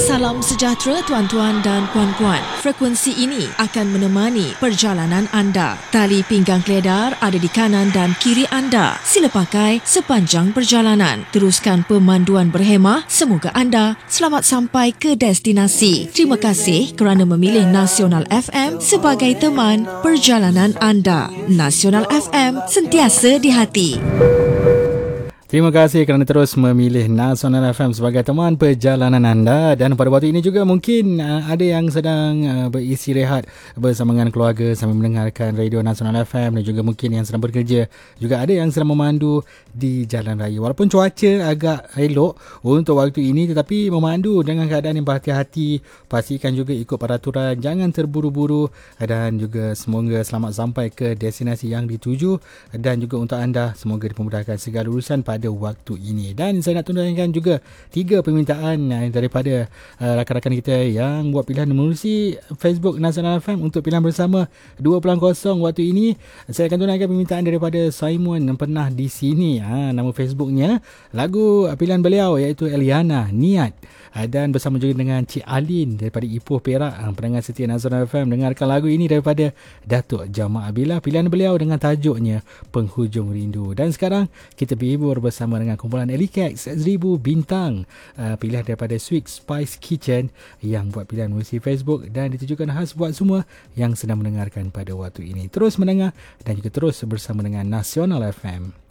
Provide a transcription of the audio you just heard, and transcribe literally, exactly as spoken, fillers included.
Salam sejahtera tuan-tuan dan puan-puan. Frekuensi ini akan menemani perjalanan anda. Tali pinggang keledar ada di kanan dan kiri anda. Sila pakai sepanjang perjalanan. Teruskan pemanduan berhemah. Semoga anda selamat sampai ke destinasi. Terima kasih kerana memilih Nasional F M sebagai teman perjalanan anda. Nasional F M, sentiasa di hati. Terima kasih kerana terus memilih Nasional F M sebagai teman perjalanan anda. Dan pada waktu ini juga mungkin uh, ada yang sedang uh, berisi rehat bersama dengan keluarga sambil mendengarkan radio Nasional F M, dan juga mungkin yang sedang bekerja. Juga ada yang sedang memandu di jalan raya. Walaupun cuaca agak elok untuk waktu ini, tetapi memandu dengan keadaan yang berhati-hati. Pastikan juga ikut peraturan, jangan terburu-buru, dan juga semoga selamat sampai ke destinasi yang dituju. Dan juga untuk anda, semoga dipermudahkan segala urusan pada waktu ini. Dan saya nak tunjukkan juga tiga permintaan daripada uh, rakan-rakan kita yang buat pilihan menerusi Facebook Nasional F M untuk pilihan bersama dua kosong waktu ini. Saya akan tunjukkan permintaan daripada Simon yang pernah di sini. Ha, nama Facebooknya, lagu pilihan beliau iaitu Eliana, Niat. Dan bersama juga dengan Cik Alin daripada Ipoh Perak, pendengar setia Nasional F M, dengarkan lagu ini daripada Datuk Jamal Abila. Pilihan beliau dengan tajuknya Penghujung Rindu. Dan sekarang kita berhibur bersama dengan kumpulan Elikex seribu Bintang, uh, pilihan daripada Sweet Spice Kitchen yang buat pilihan melalui Facebook dan ditujukan khas buat semua yang sedang mendengarkan pada waktu ini. Terus mendengar dan juga terus bersama dengan Nasional F M.